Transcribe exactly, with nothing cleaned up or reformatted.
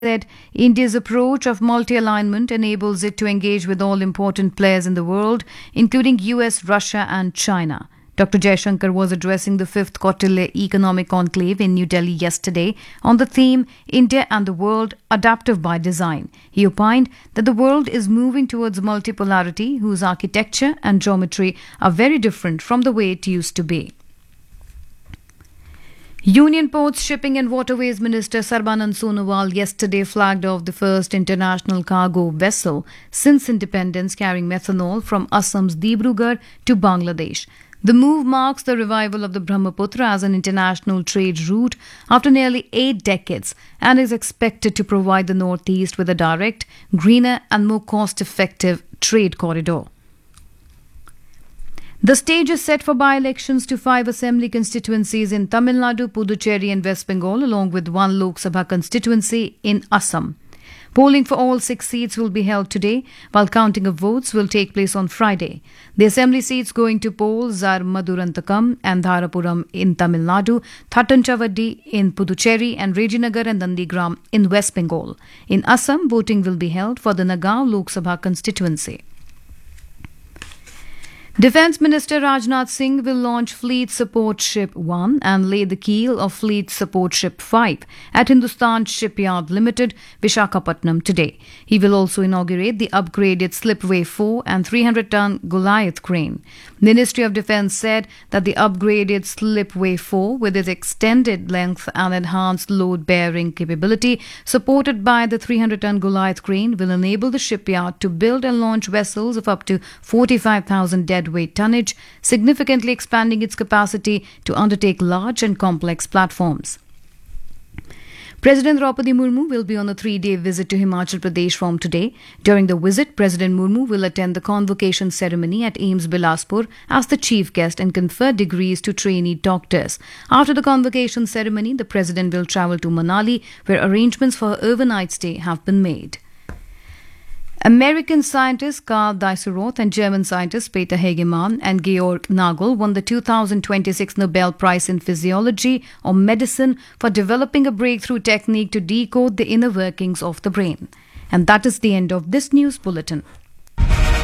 said India's approach of multi-alignment enables it to engage with all important players in the world, including U S, Russia and China. Doctor Jaishankar was addressing the fifth Kautilya Economic Conclave in New Delhi yesterday on the theme India and the World Adaptive by Design. He opined that the world is moving towards multipolarity whose architecture and geometry are very different from the way it used to be. Union Ports, Shipping and Waterways Minister Sarbanand Sonowal yesterday flagged off the first international cargo vessel since independence carrying methanol from Assam's Dibrugarh to Bangladesh. The move marks the revival of the Brahmaputra as an international trade route after nearly eight decades and is expected to provide the Northeast with a direct, greener and more cost-effective trade corridor. The stage is set for by-elections to five assembly constituencies in Tamil Nadu, Puducherry and West Bengal, along with one Lok Sabha constituency in Assam. Polling for all six seats will be held today, while counting of votes will take place on Friday. The assembly seats going to polls are Madurantakam and Dharapuram in Tamil Nadu, Thattanchavadi in Puducherry and Rejinagar and Nandigram in West Bengal. In Assam, voting will be held for the Nagaon Lok Sabha constituency. Defence Minister Rajnath Singh will launch Fleet Support Ship one and lay the keel of Fleet Support Ship five at Hindustan Shipyard Limited, Vishakhapatnam today. He will also inaugurate the upgraded Slipway four and three hundred ton Goliath crane. Ministry of Defence said that the upgraded Slipway four, with its extended length and enhanced load-bearing capability, supported by the three hundred ton Goliath crane, will enable the shipyard to build and launch vessels of up to forty-five thousand deadweight tonnage, significantly expanding its capacity to undertake large and complex platforms. President Draupadi Murmu will be on a three-day visit to Himachal Pradesh from today. During the visit, President Murmu will attend the convocation ceremony at AIIMS Bilaspur as the chief guest and confer degrees to trainee doctors. After the convocation ceremony, the President will travel to Manali, where arrangements for her overnight stay have been made. American scientist Karl Dieseroth and German scientists Peter Hegemann and Georg Nagel won the two thousand twenty-six Nobel Prize in Physiology or Medicine for developing a breakthrough technique to decode the inner workings of the brain. And that is the end of this news bulletin.